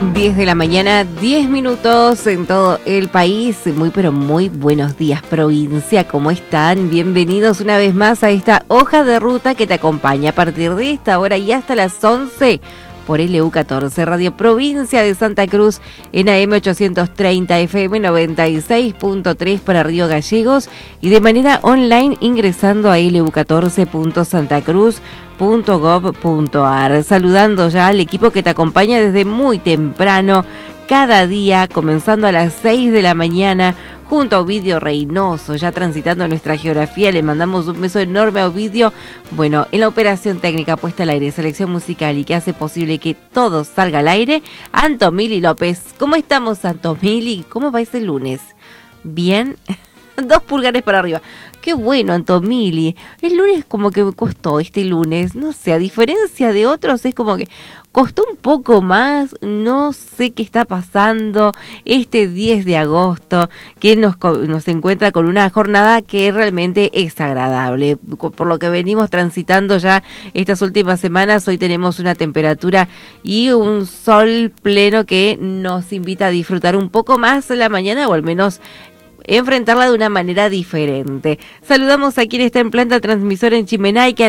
10 de la mañana, 10 minutos en todo el país. Muy pero muy buenos días, provincia, ¿cómo están? Bienvenidos una vez más a esta hoja de ruta que te acompaña a partir de esta hora y hasta las 11 por LU14, Radio Provincia de Santa Cruz, en AM 830, FM 96.3 para Río Gallegos y de manera online ingresando a lu14.santacruz.gov.ar. Saludando ya al equipo que te acompaña desde muy temprano, cada día, comenzando a las 6 de la mañana, junto a Ovidio Reynoso, ya transitando nuestra geografía. Le mandamos un beso enorme a Ovidio. Bueno, en la operación técnica puesta al aire, selección musical y que hace posible que todo salga al aire, Antomili López. ¿Cómo estamos, Antomili? ¿Cómo va ese lunes? ¿Bien? 2 pulgares para arriba. Qué bueno, Antomili. El lunes como que me costó este lunes. No sé, a diferencia de otros, es como que costó un poco más. No sé qué está pasando este 10 de agosto, que nos encuentra con una jornada que realmente es agradable. Por lo que venimos transitando ya estas últimas semanas, hoy tenemos una temperatura y un sol pleno que nos invita a disfrutar un poco más la mañana, o al menos enfrentarla de una manera diferente. Saludamos a quien está en planta transmisora en Chimenaique,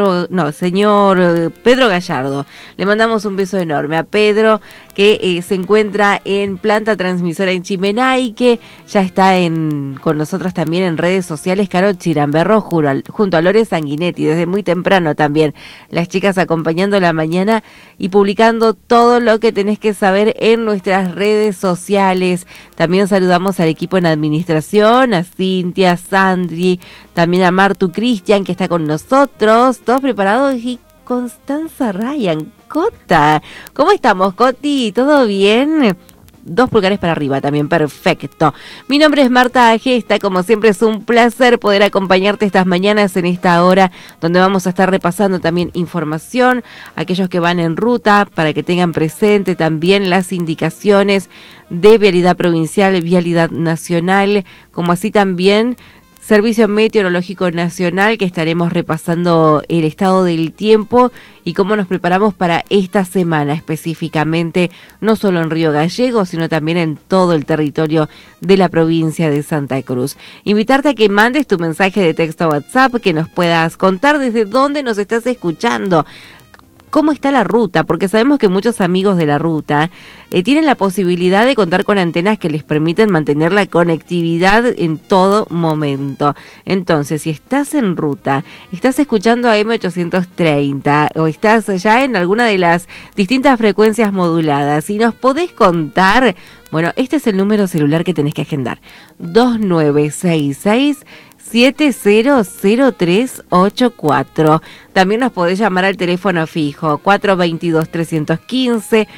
señor Pedro Gallardo. Le mandamos un beso enorme a Pedro, que se encuentra en planta transmisora en Chimenaique. Ya está con nosotros también en redes sociales, Caro Chiramberro junto a Lore Sanguinetti, desde muy temprano también. Las chicas acompañando la mañana y publicando todo lo que tenés que saber en nuestras redes sociales. También saludamos al equipo en administración, a Cintia, Sandri, también a Martu Cristian, que está con nosotros, todos preparados, y Constanza Ryan, Cota. ¿Cómo estamos, Coti? ¿Todo bien? 2 pulgares para arriba también, perfecto. Mi nombre es Marta Agesta, como siempre es un placer poder acompañarte estas mañanas en esta hora donde vamos a estar repasando también información, aquellos que van en ruta, para que tengan presente también las indicaciones de vialidad provincial, vialidad nacional, como así también Servicio Meteorológico Nacional, que estaremos repasando el estado del tiempo y cómo nos preparamos para esta semana específicamente, no solo en Río Gallegos, sino también en todo el territorio de la provincia de Santa Cruz. Invitarte a que mandes tu mensaje de texto a WhatsApp, que nos puedas contar desde dónde nos estás escuchando. ¿Cómo está la ruta? Porque sabemos que muchos amigos de la ruta tienen la posibilidad de contar con antenas que les permiten mantener la conectividad en todo momento. Entonces, si estás en ruta, estás escuchando AM 830 o estás ya en alguna de las distintas frecuencias moduladas y nos podés contar, bueno, este es el número celular que tenés que agendar. 2966-700384. También nos podés llamar al teléfono fijo 422-315,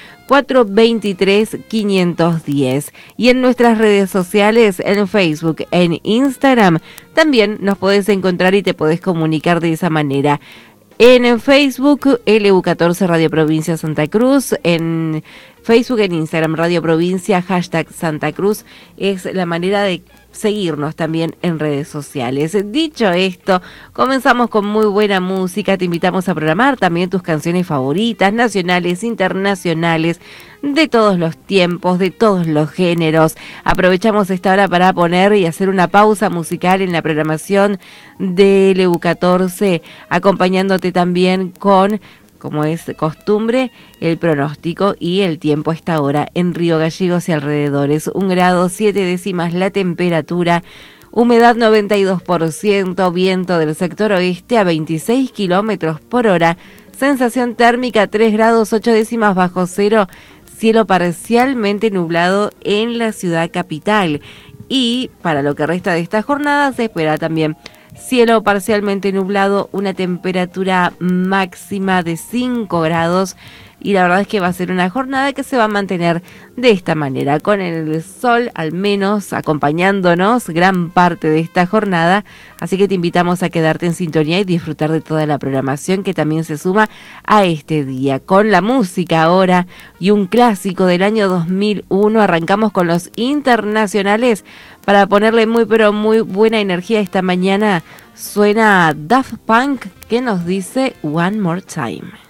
423-510. Y en nuestras redes sociales, en Facebook, en Instagram, también nos podés encontrar y te podés comunicar de esa manera. En Facebook, LU14 Radio Provincia Santa Cruz, en Facebook, en Instagram, Radio Provincia, hashtag Santa Cruz, es la manera de seguirnos también en redes sociales. Dicho esto, comenzamos con muy buena música. Te invitamos a programar también tus canciones favoritas, nacionales, internacionales, de todos los tiempos, de todos los géneros. Aprovechamos esta hora para poner y hacer una pausa musical en la programación de LU14, acompañándote también con, como es costumbre, el pronóstico y el tiempo a esta hora en Río Gallegos y alrededores. 1 grado 7 décimas la temperatura, humedad 92%, viento del sector oeste a 26 kilómetros por hora, sensación térmica 3 grados 8 décimas bajo cero, cielo parcialmente nublado en la ciudad capital. Y para lo que resta de esta jornada se espera también cielo parcialmente nublado, una temperatura máxima de 5 grados. Y la verdad es que va a ser una jornada que se va a mantener de esta manera, con el sol al menos acompañándonos gran parte de esta jornada. Así que te invitamos a quedarte en sintonía y disfrutar de toda la programación que también se suma a este día. Con la música ahora y un clásico del año 2001, arrancamos con los internacionales para ponerle muy pero muy buena energía esta mañana. Suena Daft Punk, que nos dice One More Time.